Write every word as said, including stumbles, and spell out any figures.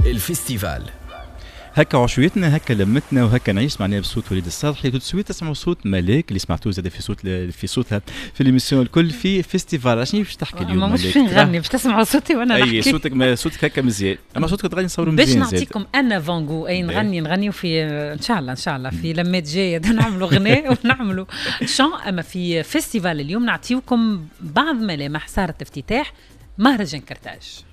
الفيستيفال. هكا عشويتنا هكا لمتنا وهكا نعيش معناها بصوت وليد الصالحي. تو سويت تسمعوا صوت ملاك اللي سمعتوه زاد في صوت في صوتها في اليميسيون الكل في فيستيفال. عشان باش تحكي اليوم ملاك؟ مش نغني باش تسمعوا صوتي وانا نحكي. اي صوتك ما صوتك هكا مزيان، اما صوتك تغني نصوروا مزيان. باش نعطيكم انا فانغو اي نغني نغني في ان شاء الله ان شاء الله في لمات جايه نعملوا غناء ونعملوا شان. اما في فيستيفال اليوم نعطيكم بعض ملامح صارت افتتاح مهرجان كرتاج.